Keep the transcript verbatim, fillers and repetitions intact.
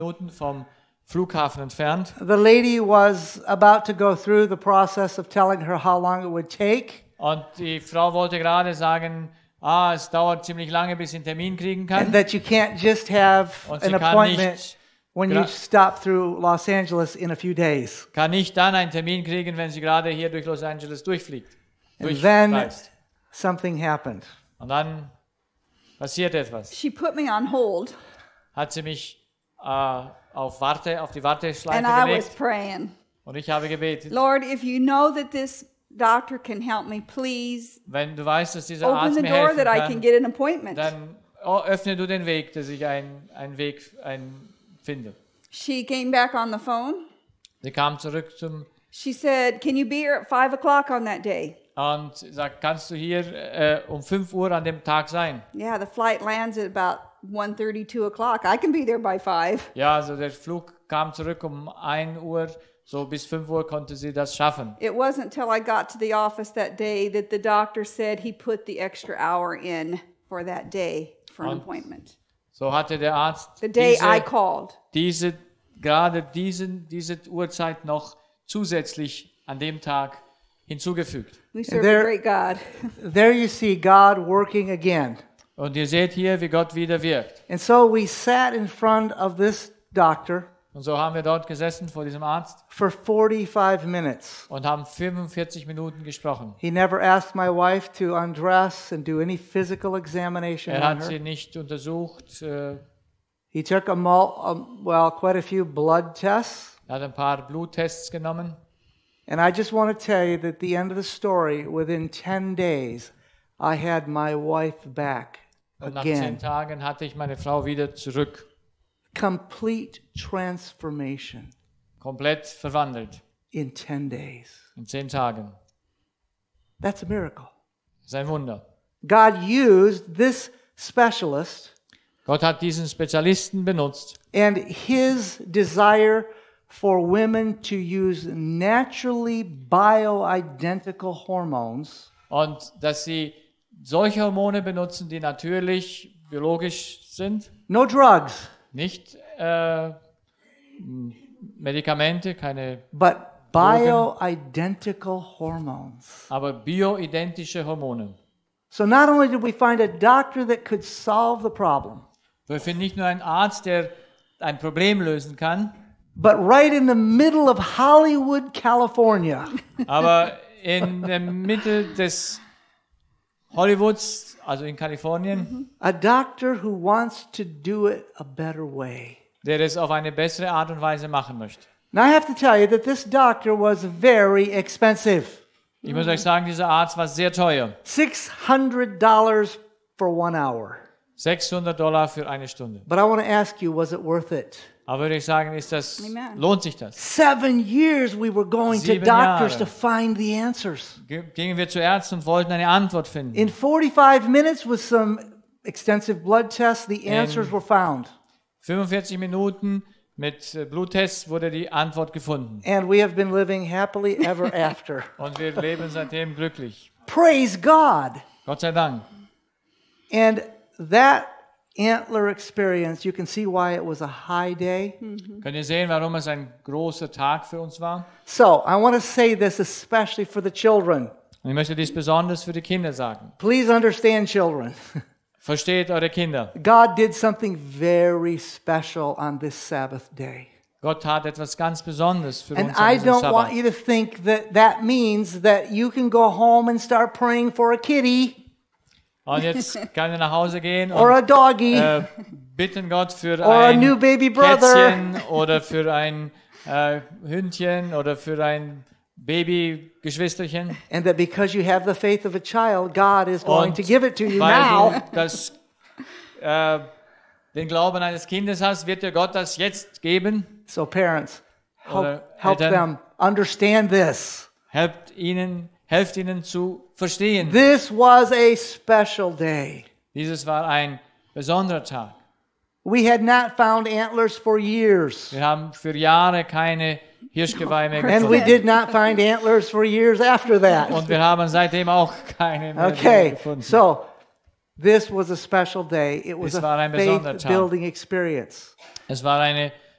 Minuten vom Flughafen entfernt. The lady was about to go through the process of telling her how long it would take. Und die Frau wollte gerade sagen, ah, es dauert ziemlich lange, bis sie einen Termin kriegen kann. And that you can't just have Und sie an kann appointment nicht, when you stop through Los Angeles in a few days. kann nicht dann einen Termin kriegen, wenn sie gerade hier durch Los Angeles durchfliegt. And then durchreist. something happened. Und dann passiert etwas. She put me on hold, Hat sie mich äh, auf, Warte, auf die Warteschleife and I was gelegt praying, und ich habe gebetet. Lord, if you know that this doctor can help me, please Wenn du weißt, dass dieser open Arzt the mir door helfen that I can kann, get an appointment. dann oh, öffne du den Weg, dass ich einen, einen Weg einen finde. She came back on the phone. Sie kam zurück zum She said, can you be here at five o'clock on that day? und sagt, kannst du hier äh, um fünf Uhr an dem Tag sein? Yeah, the flight lands at about one thirty, two o'clock. I can be there by five. Ja, also der Flug kam zurück um ein Uhr, so bis fünf Uhr konnte sie das schaffen. It wasn't till I got to the office that day that the doctor said he put the extra hour in for that day for an Und appointment. so hatte der Arzt The day I diese, called. diese, gerade diesen, diese Uhrzeit noch zusätzlich an dem Tag hinzugefügt. We serve there- a great God. There you see God working again. Und ihr seht hier, wie Gott wieder wirkt. And so we sat in front of this doctor Und so haben wir dort gesessen vor diesem Arzt for forty-five minutes. und haben fünfundvierzig Minuten gesprochen. He never asked my wife to undress and do any physical examination Er on hat her. sie nicht untersucht, äh, He took a mul- um, well, quite a few blood tests. er hat ein paar Bluttests genommen. And I just want to tell you that at the end of the story, within ten days, I had my wife back Und nach zehn again. Tagen hatte ich meine Frau wieder zurück, Complete transformation komplett verwandelt, in ten days. in zehn Tagen. That's a miracle. Das ist ein Wunder. God used this specialist Gott hat diesen Spezialisten benutzt and his desire for women to use naturally bioidentical hormones und dass sie solche Hormone benutzen, die natürlich biologisch sind, no drugs, nicht äh, m- Medikamente, keine, but bioidentical hormones. aber bioidentische Hormone. So not only did we find a doctor that could solve the problem, Wir finden nicht nur einen Arzt, der ein Problem lösen kann, but right in the middle of Hollywood, California, aber in der Mitte des Hollywoods, also in Kalifornien, a doctor who wants to do it a better way. der es auf eine bessere Art und Weise machen möchte. Now I have to tell you that this doctor was very expensive. Ich muss euch sagen, dieser Arzt war sehr teuer. six hundred dollars for one hour. sechshundert Dollar für eine Stunde. But I want to ask you, was it worth it? Aber würde ich sagen, ist das, Amen. lohnt sich das? Seven years we were going to Sieben doctors Jahre. to find the answers. G- Gingen wir zu Ärzten und wollten eine Antwort finden. In forty-five minutes with some extensive blood tests, the answers were found. fünfundvierzig Minuten mit äh, Bluttests wurde die Antwort gefunden. And we have been living happily ever after. Und wir leben seitdem glücklich. Praise God. Gott sei Dank. And that antler experience, you can see why it was a high day. Könnt ihr sehen, warum es ein großer Tag für uns war? So I want to say this especially for the children. Und ich möchte dies besonders für die Kinder sagen. Please understand, children. Versteht eure Kinder. God did something very special on this Sabbath day. Gott tat etwas ganz Besonderes für And uns an I diesem don't Sabbat. want you to think that that means that you can go home and start praying for a kitty Und jetzt kann ihr nach Hause gehen or a und doggy. äh, bitten Gott für Or a ein new baby brother. Kätzchen oder für ein äh, Hündchen oder für ein Babygeschwisterchen. And that because you have the faith of a child, God is going Und to give it to you weil now. du das, äh, den Glauben eines Kindes hast, wird dir Gott das jetzt geben. So parents, Oder help, help Eltern. them understand this. Helft ihnen, helft ihnen zu verstehen. This was a special day. Dieses war ein besonderer Tag. We had not found antlers for years. Wir haben für Jahre keine Hirschgeweih mehr And we gefunden. did not find antlers for years after that. Und wir haben seitdem auch keine mehr Okay, gefunden. so this was a special day. It was Es a war ein besonderer Tag. faith-building experience. Es war eine